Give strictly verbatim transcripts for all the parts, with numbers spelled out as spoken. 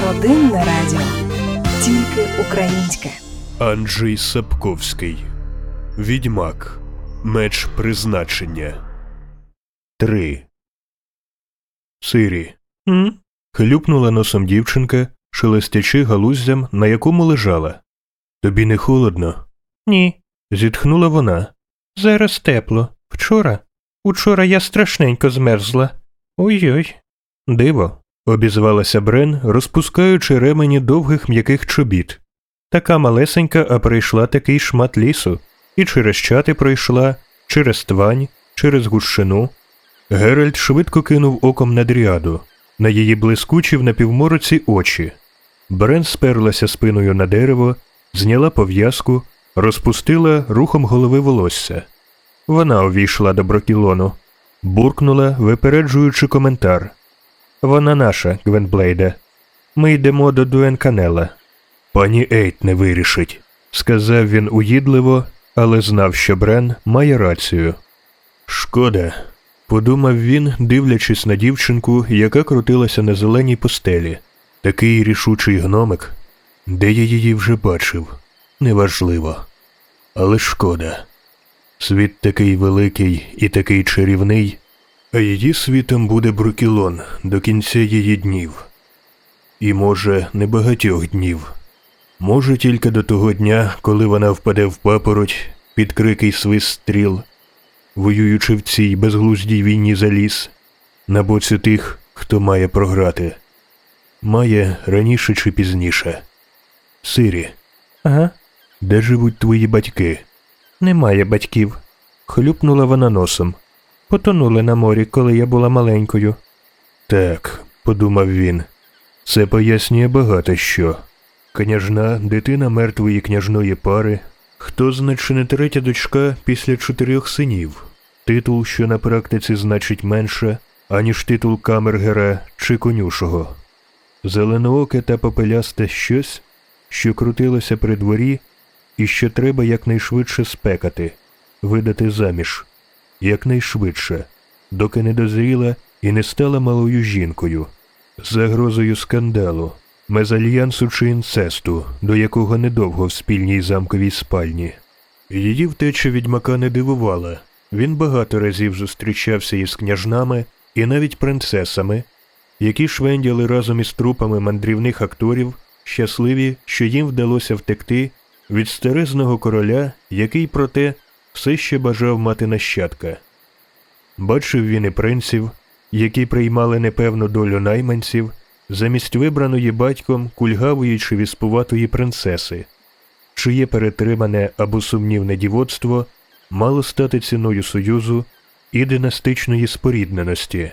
Родинне радіо. Тільки українське. Анджей Сапковський. Відьмак. Меч призначення. Три. Сирі. М? Хлюпнула носом дівчинка, шелестячи галуздям, на якому лежала. Тобі не холодно? Ні. Зітхнула вона. Зараз тепло. Вчора? Учора я страшненько змерзла. Ой-ой. Диво, обізвалася Брен, розпускаючи ремені довгих м'яких чобіт. Така малесенька, а пройшла такий шмат лісу. І через чати пройшла, через твань, через гущину. Геральт швидко кинув оком на дріаду, на її блискучі в напівмороці очі. Брен сперлася спиною на дерево, зняла пов'язку, розпустила рухом голови волосся. Вона увійшла до Брокілону. Буркнула, випереджуючи коментар. «Вона наша, Гвенблейде. Ми йдемо до Дуенканела». «Пані Ейт не вирішить», – сказав він уїдливо, але знав, що Брен має рацію. «Шкода», – подумав він, дивлячись на дівчинку, яка крутилася на зеленій постелі. Такий рішучий гномик. Де я її вже бачив? Неважливо. Але шкода. Світ такий великий і такий чарівний, а її світом буде Брокілон до кінця її днів. І, може, не багатьох днів. Може, тільки до того дня, коли вона впаде в папороть під крики й свист стріл, воюючи в цій безглуздій війні за ліс, на боці тих, хто має програти. Має раніше чи пізніше. Сирі. Ага. Де живуть твої батьки? Немає батьків. Хлюпнула вона носом. Потонули на морі, коли я була маленькою. Так, подумав він. Це пояснює багато що. Княжна, дитина мертвої княжної пари. Хто, значить, не третя дочка після чотирьох синів? Титул, що на практиці значить менше, аніж титул камергера чи конюшого. Зеленооке та попелясте щось, що крутилося при дворі і що треба якнайшвидше спекати, видати заміж. Якнайшвидше, доки не дозріла і не стала малою жінкою. Загрозою скандалу, мезальянсу чи інцесту, до якого недовго в спільній замковій спальні. Її втеча відьмака не дивувала. Він багато разів зустрічався із княжнами і навіть принцесами, які швендяли разом із трупами мандрівних акторів, щасливі, що їм вдалося втекти від старезного короля, який, проте, все ще бажав мати нащадка. Бачив він і принців, які приймали непевну долю найманців, замість вибраної батьком кульгавої чи віспуватої принцеси, чиє перетримане або сумнівне дівоцтво мало стати ціною союзу і династичної спорідненості.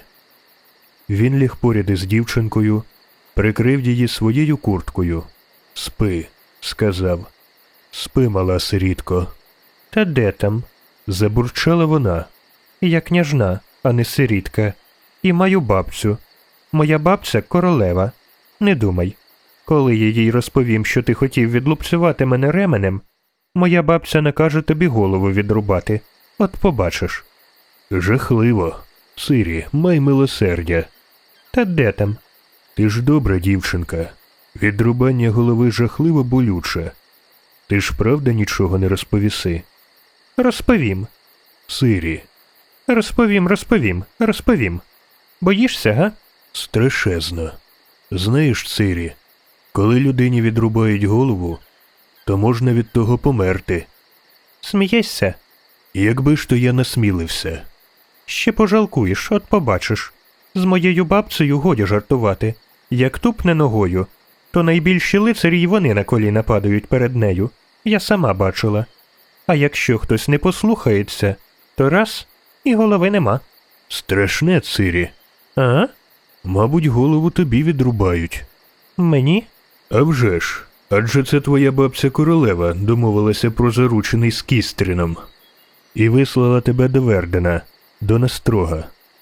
Він ліг поряд із дівчинкою, прикрив її своєю курткою. «Спи», – сказав. «Спи, мала сирітко». Та де там? Забурчала вона. Я княжна, а не сирітка. І маю бабцю. Моя бабця – королева. Не думай. Коли я їй розповім, що ти хотів відлупцювати мене ременем, моя бабця накаже тобі голову відрубати. От побачиш. Жахливо. Сирі, май милосердя. Та де там? Ти ж добра дівчинка. Відрубання голови жахливо болюче. Ти ж правда нічого не розповіси? Розповім. Сирі. Розповім, розповім, розповім. Боїшся, га? Страшезно. Знаєш, Сирі, коли людині відрубають голову, то можна від того померти. Смієшся? Якби ж то я насмілився. Ще пожалкуєш, от побачиш. З моєю бабцею годі жартувати. Як тупне ногою, то найбільші лицарі й вони на коліна падають перед нею. Я сама бачила. А якщо хтось не послухається, то раз – і голови нема. Страшне, Сирі. А? Мабуть, голову тобі відрубають. Мені? А вже ж. Адже це твоя бабця-королева домовилася про заручений з Кістріном. І вислала тебе до Вердена, до Настрога.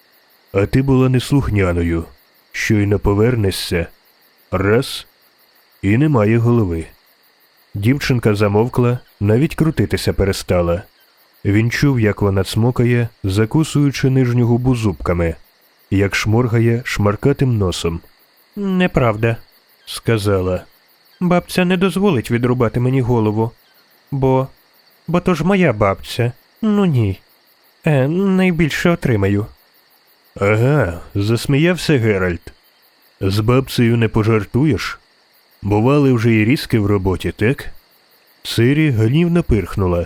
А ти була неслухняною. Щойно повернешся. Раз – і немає голови. Дівчинка замовкла, навіть крутитися перестала. Він чув, як вона цмокає, закусуючи нижню губу зубками, як шморгає шмаркатим носом. Неправда. сказала. Бабця не дозволить відрубати мені голову. Бо... бо то ж моя бабця. Ну ні. Е, найбільше отримаю. Ага, засміявся Геральт. З бабцею не пожартуєш? Бували вже і різки в роботі, так? Цирі гнівно пирхнула.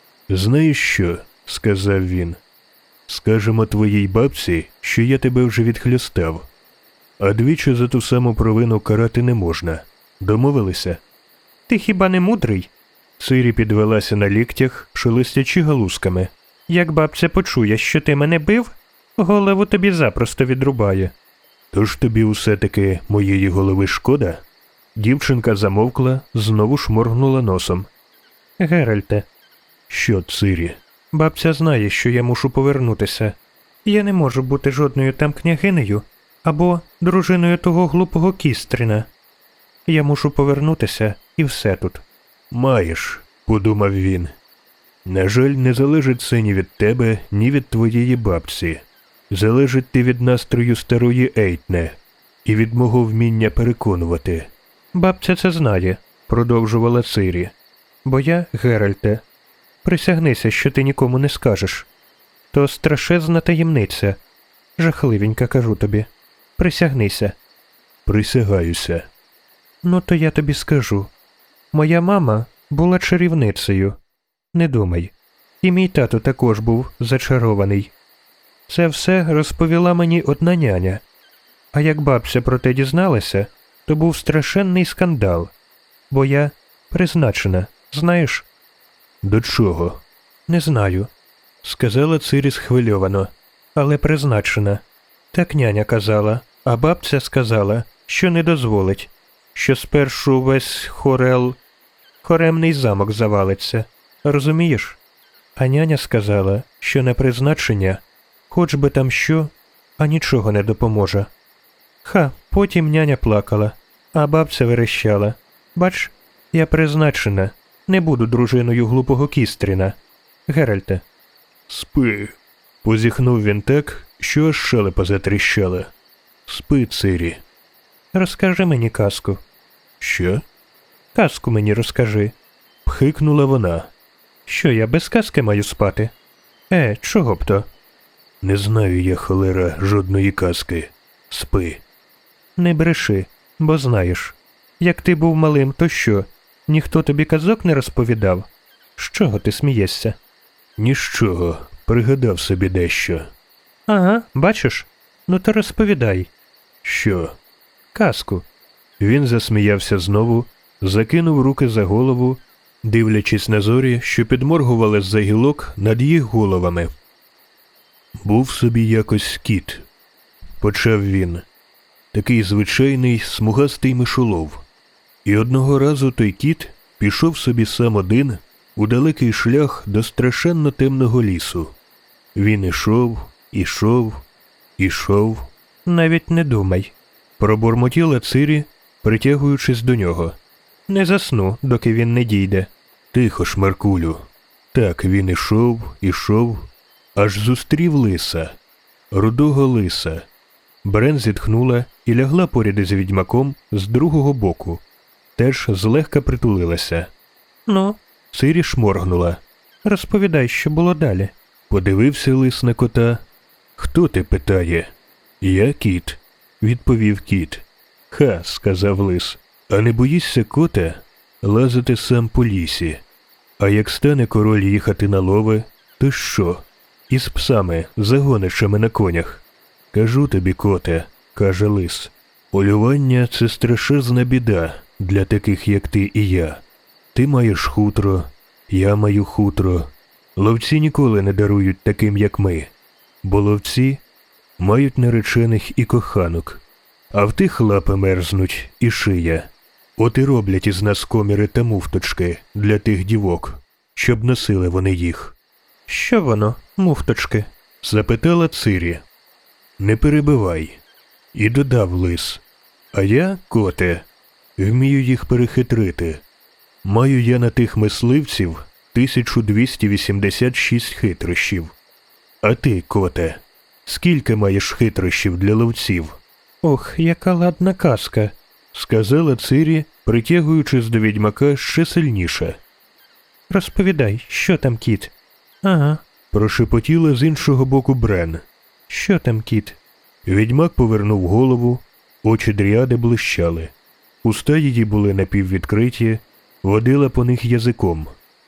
Знаєш що, сказав він. Скажемо твоїй бабці, що я тебе вже відхльостав. А двічі за ту саму провину карати не можна. Домовилися? Ти хіба не мудрий? Цирі підвелася на ліктях, шелестячи галузками. Як бабця почує, що ти мене бив, голову тобі запросто відрубає. Тож тобі усе-таки моєї голови шкода? Дівчинка замовкла, знову шморгнула носом. Геральте. Що, Цирі? Бабця знає, що я мушу повернутися. Я не можу бути жодною там княгинею або дружиною того глупого Кістріна. Я мушу повернутися, і все тут. Маєш, подумав він. На жаль, не залежить це ні від тебе, ні від твоєї бабці. Залежить ти від настрою старої Ейтне і від мого вміння переконувати. Бабця це знає, продовжувала Цирі. Бо я, Геральте, присягнися, що ти нікому не скажеш. То страшезна таємниця. Жахливенька, кажу тобі. Присягнися. Присягаюся. Ну, то я тобі скажу. Моя мама була чарівницею. Не думай. І мій тато також був зачарований. Це все розповіла мені одна няня. А як бабця про те дізналася, то був страшенний скандал. Бо я призначена, знаєш? До чого? Не знаю, сказала Цирі схвильовано. Але призначена. Так няня казала, а бабця сказала, що не дозволить, що спершу весь хорел, хоремний замок завалиться. Розумієш? А няня сказала, що на призначення, хоч би там що, а нічого не допоможе. Ха, потім няня плакала, а бабця верещала. Бач, я призначена, не буду дружиною глупого Кістріна. Геральте. Спи. Позіхнув він так, що аж шелепа затріщала. Спи, Цирі. Розкажи мені казку. Що? Казку мені розкажи. Пхикнула вона. Що, я без казки маю спати? Е, чого б то? Не знаю я, холера, жодної казки. Спи. Не бреши, бо знаєш. Як ти був малим, то що? Ніхто тобі казок не розповідав? З чого ти смієшся? Ні з чого. Пригадав собі дещо. Ага, бачиш? Ну то розповідай. Що? Казку. Він засміявся знову, закинув руки за голову, дивлячись на зорі, що підморгували з-за гілок над їх головами. Був собі якось кіт. Почав він. Такий звичайний смугастий мишолов. І одного разу той кіт пішов собі сам один у далекий шлях до страшенно темного лісу. Він ішов, ішов, ішов. Навіть не думай. Пробурмотіла Цирі, притягуючись до нього. Не засну, доки він не дійде. Тихо, шмаркулю. Так він ішов, ішов, аж зустрів лиса. Рудого лиса. Брен зітхнула і лягла поряд із відьмаком з другого боку. Теж злегка притулилася. Ну? Цирі шморгнула. Розповідай, що було далі. Подивився лис на кота. Хто ти, питає? Я кіт, відповів кіт. Ха, сказав лис. А не боїшся, коте, лазити сам по лісі? А як стане король їхати на лови, то що? Із псами, загоничами на конях. Кажу тобі, коте, каже лис, полювання – це страшезна біда для таких, як ти і я. Ти маєш хутро, я маю хутро. Ловці ніколи не дарують таким, як ми. Бо ловці мають наречених і коханок. А в тих лапи мерзнуть і шия. От і роблять із нас коміри та муфточки для тих дівок, щоб носили вони їх. Що воно, муфточки? Запитала Цирі. Не перебивай. І додав лис. А я, коте, вмію їх перехитрити. Маю я на тих мисливців тисячу двісті вісімдесят шість хитрощів. А ти, коте, скільки маєш хитрощів для ловців? Ох, яка ладна казка, сказала Цирі, притягуючись до відьмака ще сильніше. Розповідай, що там, кіт? Ага. Прошепотіла з іншого боку Брен. Що там, кіт? Відьмак повернув голову, очі дріади блищали. Уста її були напіввідкриті, водила по них язиком.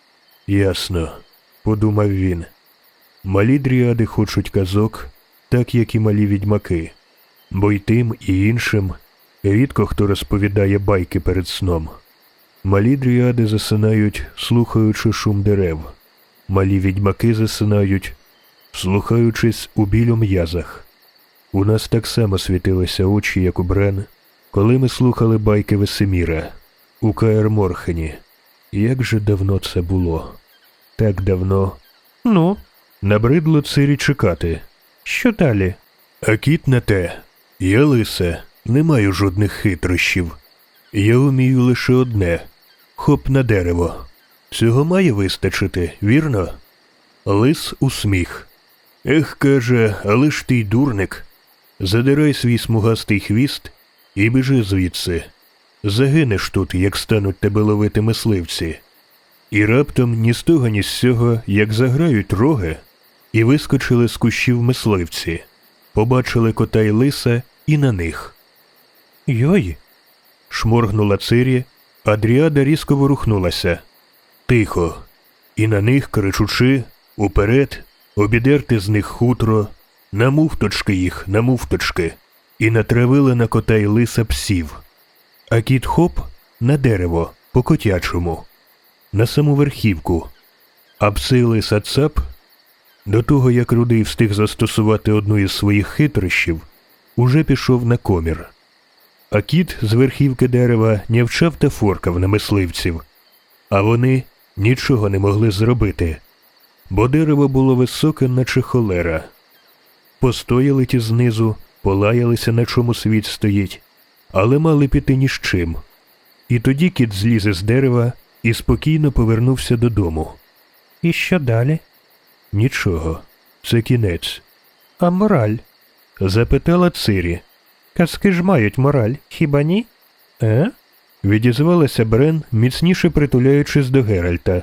«Ясно», – подумав він. «Малі дріади хочуть казок, так як і малі відьмаки. Бо й тим, і іншим рідко хто розповідає байки перед сном. Малі дріади засинають, слухаючи шум дерев. Малі відьмаки засинають, слухаючись у біль у м'язах. У нас так само світилися очі, як у Брен, коли ми слухали байки Весеміра у Каер Морхені. Як же давно це було? Так давно. Ну? Набридло Цирі чекати. Що далі? А кіт не те. Я лисе, не маю жодних хитрощів. Я вмію лише одне – хоп на дерево. Цього має вистачити, вірно? Лис усміх. Ех, каже, але ж ти й дурник. Задирай свій смугастий хвіст і біжи звідси. Загинеш тут, як стануть тебе ловити мисливці. І раптом ні з того, ні з сього, як заграють роги, і вискочили з кущів мисливці. Побачили кота й лиса і на них. Йой! Шморгнула Цирі, а дріада різко ворухнулася. Тихо. І на них, кричучи, уперед, обідерти з них хутро, на муфточки їх, на муфточки, і натравили на кота й лиса псів. А кіт хоп на дерево, по котячому, на саму верхівку. А пси й лиса цап, до того як Рудий встиг застосувати одну із своїх хитрощів, уже пішов на комір. А кіт з верхівки дерева нявчав та форкав на мисливців, а вони нічого не могли зробити, бо дерево було високе, наче холера. Постояли ті знизу, полаялися, на чому світ стоїть, але мали піти ні з чим. І тоді кіт зліз із дерева і спокійно повернувся додому. І що далі? Нічого. Це кінець. А мораль? Запитала Цирі. Казки ж мають мораль, хіба ні? Е? Відізвалася Брен, міцніше притуляючись до Геральта.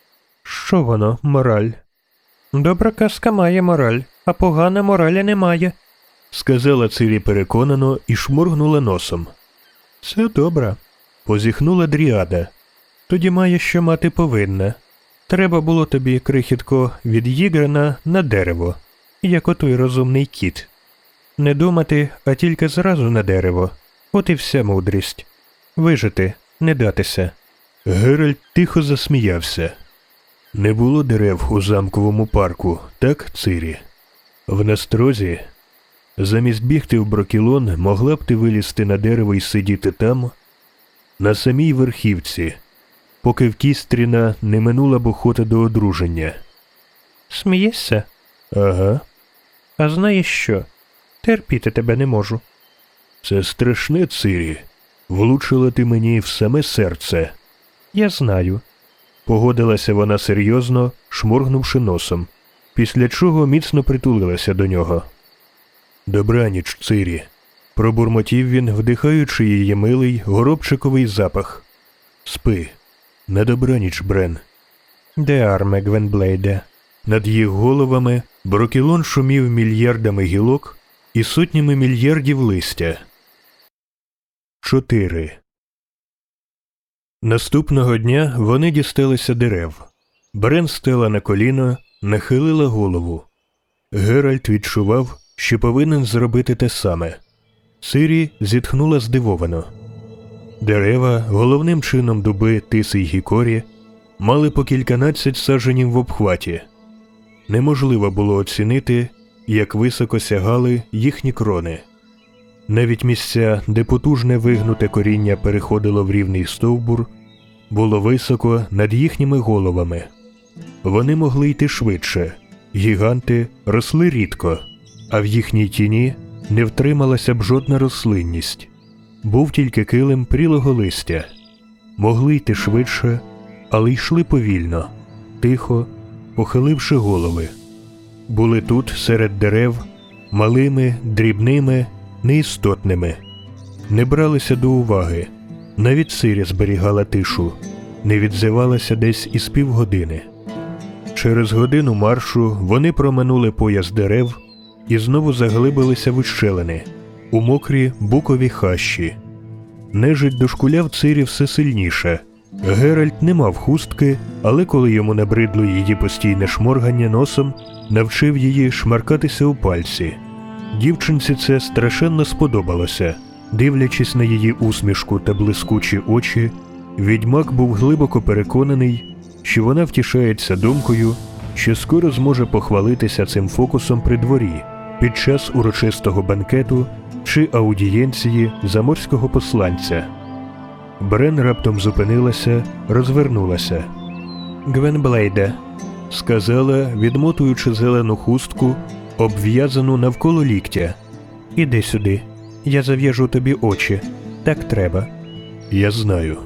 Що воно, мораль? Добра казка має мораль, а погана моралі немає. Сказала Цирі переконано і шморгнула носом. Це добре. Позіхнула дріада. Тоді має, що мати повинна. Треба було тобі, крихітко, від Їгрена на дерево, як отой розумний кіт. Не думати, а тільки зразу на дерево. От і вся мудрість. Вижити, не датися. Геральт тихо засміявся. Не було дерев у замковому парку, так, Цирі? В настрозі, замість бігти в Брокілон, могла б ти вилізти на дерево і сидіти там, на самій верхівці, поки в Кістріна не минула б охота до одруження. Смієшся? Ага. А знаєш що? Терпіти тебе не можу. Це страшне, Цирі. Влучила ти мені в саме серце. Я знаю. Погодилася вона серйозно, шморгнувши носом, після чого міцно притулилася до нього. Добраніч, Цирі. Пробурмотів він, вдихаючи її милий, горобчиковий запах. Спи. На добраніч, Брен. Де арме, Гвенблейде? Над їх головами Брокілон шумів мільярдами гілок і сотнями мільярдів листя. Чотири. Наступного дня вони дісталися дерев. Брен стала на коліно, нахилила голову. Геральт відчував, що повинен зробити те саме. Цирі зітхнула здивовано. Дерева, головним чином дуби, тиси й гікорі, мали по кільканадцять саджанів в обхваті. Неможливо було оцінити, як високо сягали їхні крони. Навіть місця, де потужне вигнуте коріння переходило в рівний стовбур, було високо над їхніми головами. Вони могли йти швидше, гіганти росли рідко, а в їхній тіні не втрималася б жодна рослинність. Був тільки килим прілого листя. Могли йти швидше, але йшли повільно, тихо, похиливши голови. Були тут, серед дерев, малими, дрібними, неістотними. не бралися до уваги. Навіть Цири зберігала тишу, не відзивалася десь із півгодини. Через годину маршу вони проминули пояс дерев і знову заглибилися в ущелини, у мокрі букові хащі. Нежить дошкуляв Цири все сильніше. Геральт не мав хустки, але коли йому набридло її постійне шморгання носом, навчив її шмаркатися у пальці. Дівчинці це страшенно сподобалося. Дивлячись на її усмішку та блискучі очі, відьмак був глибоко переконаний, що вона втішається думкою, що скоро зможе похвалитися цим фокусом при дворі під час урочистого банкету чи аудієнції заморського посланця. Брен раптом зупинилася, розвернулася. «Гвенблейде», — сказала, відмотуючи зелену хустку, обв'язану навколо ліктя. «Іди сюди. Я зав'яжу тобі очі. Так треба». «Я знаю».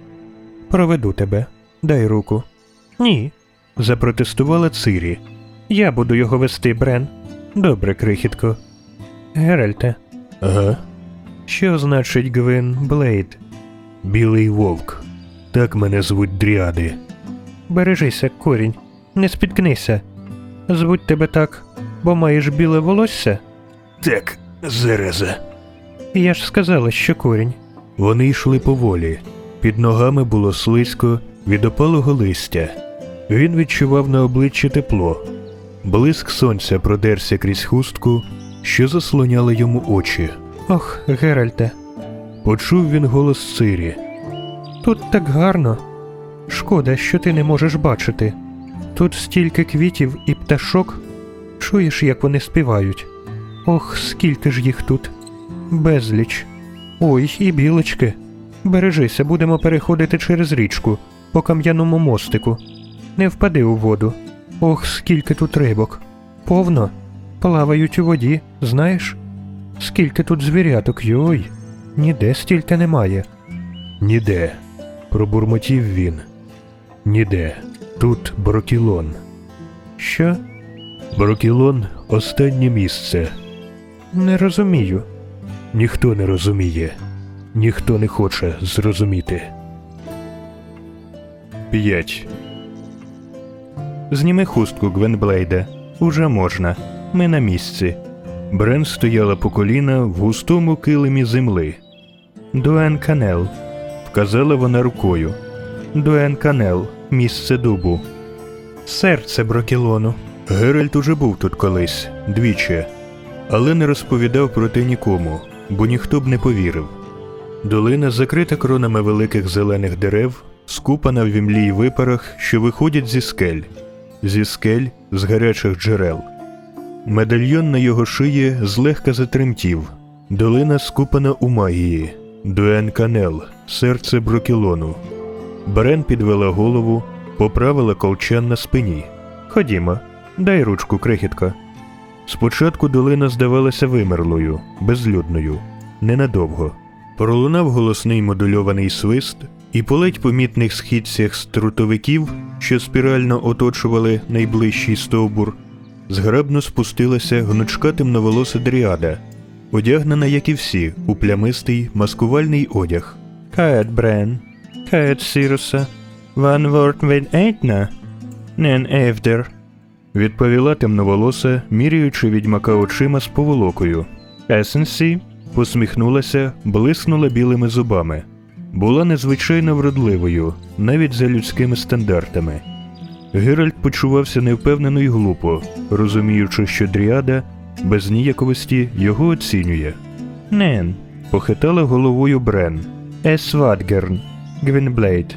«Проведу тебе. Дай руку». «Ні», – запротестувала Цири. «Я буду його вести, Брен». «Добре, крихітко». «Геральте». «Ага». «Що значить Гвенблейд?» «Білий вовк. Так мене звуть дріади». «Бережися, корінь. Не спіткнися. Звуть тебе так, бо маєш біле волосся?» «Так, зараза». «Я ж сказала, що корінь». Вони йшли поволі. Під ногами було слизько від опалого листя. Він відчував на обличчі тепло. Блиск сонця продерся крізь хустку, що заслоняла йому очі. «Ох, Геральте». Почув він голос Цири. «Тут так гарно. Шкода, що ти не можеш бачити. Тут стільки квітів і пташок. Чуєш, як вони співають? Ох, скільки ж їх тут. Безліч. Ой, і білочки. Бережися, будемо переходити через річку, по кам'яному мостику. Не впади у воду. Ох, скільки тут рибок. Повно. Плавають у воді, знаєш? Скільки тут звіряток, йой. Ніде стільки немає». «Ніде», – пробурмотів він. «Ніде. Тут Брокілон». «Що?» «Брокілон – останнє місце». «Не розумію». «Ніхто не розуміє. Ніхто не хоче зрозуміти». п'ять. «Зніми хустку, Гвенблейде. Уже можна. Ми на місці». Брен стояла по коліна в густому килимі земли. «Дуен Канел», – вказала вона рукою. «Дуен Канел. Місце дубу. Серце Брокілону». Геральт уже був тут колись, двічі, але не розповідав про те нікому, бо ніхто б не повірив. Долина закрита кронами великих зелених дерев, скупана в імлі й випарах, що виходять зі скель. Зі скель, з гарячих джерел. Медальйон на його шиї злегка затремтів. Долина скупана у магії. Дуен Канел, серце Брокілону. Брен підвела голову, поправила колчан на спині. «Ходімо. Дай ручку, крихітко». Спочатку долина здавалася вимерлою, безлюдною. Ненадовго. Пролунав голосний модульований свист, і по ледь помітних східцях струтовиків, що спірально оточували найближчий стовбур, зграбно спустилася гнучка темноволоса дріада, одягнена, як і всі, у плямистий маскувальний одяг. «Кает, Брен. Кает, Сіруса. Ван ворт вен ейтна. Нен евдер», – відповіла темноволоса, міряючи відьмака очима з поволокою. «Есенсі», – посміхнулася, блиснула білими зубами. Була незвичайно вродливою, навіть за людськими стандартами. Геральт почувався невпевнено й глупо, розуміючи, що дріада без ніяковості його оцінює. «Нен», – похитала головою Брен. «Ес вадгерн. Гвенблейд.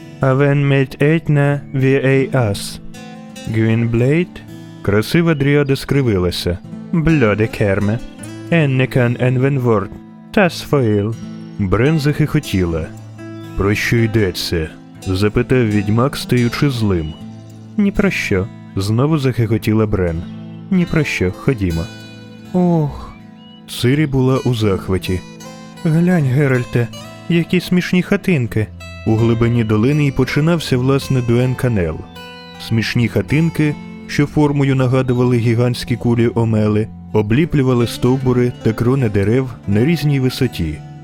Авен мейт ейтна ві ей ас». «Гвенблейд?» – красива дріада скривилася. «Блоде керме. Еннекан енвенворд. Тас фоїл». Брен захихотіла. «Про що йдеться?» – запитав відьмак, стаючи злим. «Ні про що», – знову захихотіла Брен. «Ні про що, ходімо». «Ох». Цири була у захваті. «Глянь, Геральте, які смішні хатинки». У глибині долини й починався, власне, Дуен Канел. Смішні хатинки, що формою нагадували гігантські кулі омели, обліплювали стовбури та крони дерев на різній висоті.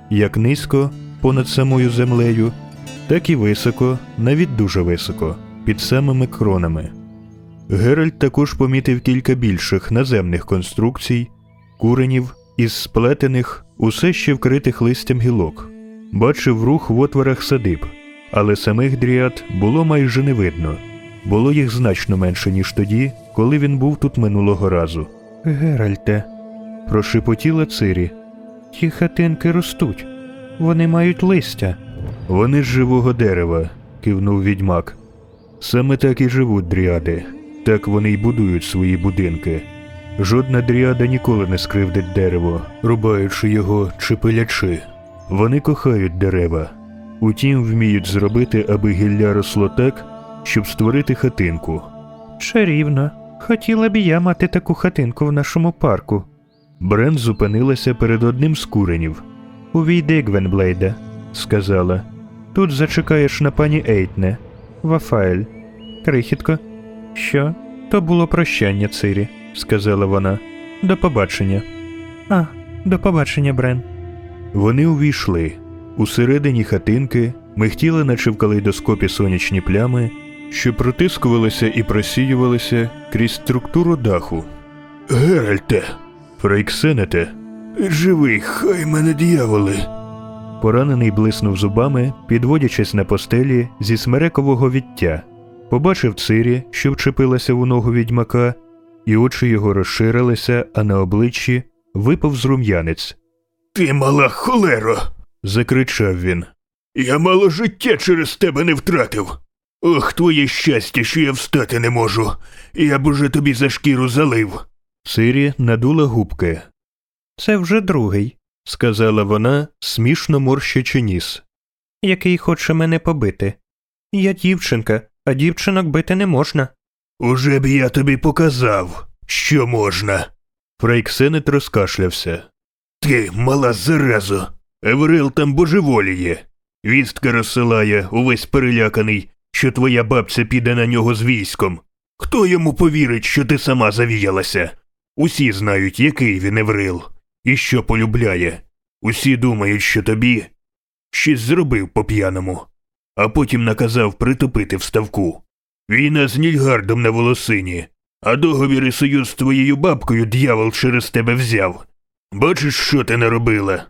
як низько, понад самою землею, так і високо, навіть дуже високо, під самими кронами. Геральт також помітив кілька більших наземних конструкцій, куренів із сплетених, усе ще вкритих листям гілок. Бачив рух в отворах садиб, але самих дріад було майже не видно. Було їх значно менше, ніж тоді, коли він був тут минулого разу. Геральте, Прошепотіла Цирі. ті хатинки ростуть. Вони мають листя. Вони з живого дерева, кивнув відьмак. Саме так і живуть дріади. Так вони й будують свої будинки. Жодна дріада ніколи не скривдить дерево, рубаючи його чи пилячи. Вони кохають дерева. Утім, вміють зробити, аби гілля росло так, щоб створити хатинку. Чарівно. Хотіла б і я мати таку хатинку в нашому парку. Брен зупинилася перед одним з куренів. Увійди, Гвенблейде, Сказала. тут зачекаєш на пані Ейтне. Вафаель. Крихітко. Що? То було прощання, Цирі, Сказала вона. До побачення. А, до побачення, Брен. Вони увійшли. Усередині хатинки михтіли, наче в калейдоскопі, сонячні плями, що протискувалися і просіювалися крізь структуру даху. «Геральте! Фрейксенете! Живий, хай мене д'яволи!» Поранений блиснув зубами, підводячись на постелі зі смерекового віття. Побачив Цирі, що вчепилася у ногу відьмака, і очі його розширилися, а на обличчі виповз рум'янець. «Ти мала холеро!» – закричав він. «Я мало життя через тебе не втратив! Ох, твоє щастя, що я встати не можу! Я б уже тобі за шкіру залив!» Цирі надула губки. Це вже другий, – сказала вона, смішно морщачи ніс. який хоче мене побити. Я дівчинка, а дівчинок бити не можна. «Уже б я тобі показав, що можна!» Фрейксенет розкашлявся. «Ти, мала заразо! Еврел там божеволіє! Вістка розсилає, увесь переляканий, що твоя бабця піде на нього з військом. Хто йому повірить, що ти сама завіялася? Усі знають, який він Еврил, і що полюбляє. Усі думають, що тобі щось зробив по-п'яному, а потім наказав притопити в ставку. Війна з Нільгардом на волосині, а договір і союз з твоєю бабкою д'явол через тебе взяв. Бачиш, що ти наробила?»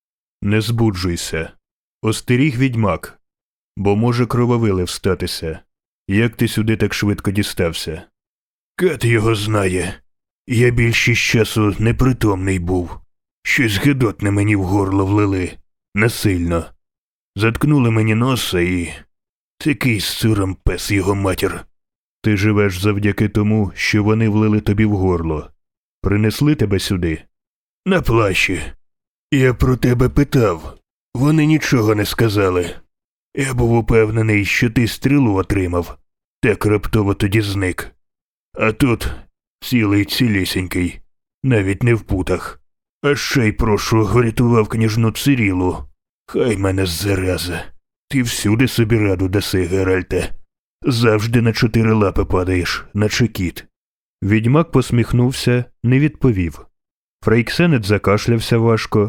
«Не збуджуйся», – остеріг відьмак, «бо може кровавилив статися. Як ти сюди так швидко дістався?» «Кат його знає. Я більшість часу непритомний був. Щось гидотне мені в горло влили. Насильно. Заткнули мені носа і... Такий сиром пес його матір. Ти живеш завдяки тому, що вони влили тобі в горло. Принесли тебе сюди?» «На плащі. Я про тебе питав. Вони нічого не сказали. Я був упевнений, що ти стрілу отримав. Так раптово тоді зник. А тут цілий цілісінький, навіть не в путах. А ще й, прошу, врятував княжну Цирілу. Хай мене зараза. Ти всюди собі раду даси, Геральте. Завжди на чотири лапи падаєш, наче кіт». Відьмак посміхнувся, не відповів. Фрейксенет закашлявся важко,